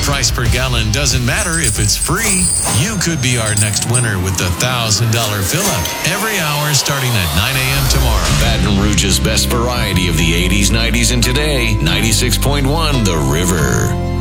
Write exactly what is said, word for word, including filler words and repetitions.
price per gallon doesn't matter if it's free. You could be our next winner with the one thousand dollars fill-up every hour starting at nine a.m. tomorrow. Baton Rouge's best variety of the eighties, nineties, and today. ninety-six point one The River.